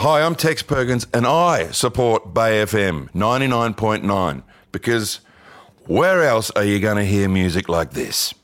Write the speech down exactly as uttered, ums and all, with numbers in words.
Hi, I'm Tex Perkins and I support Bay F M ninety-nine point nine because where else are you going to hear music like this?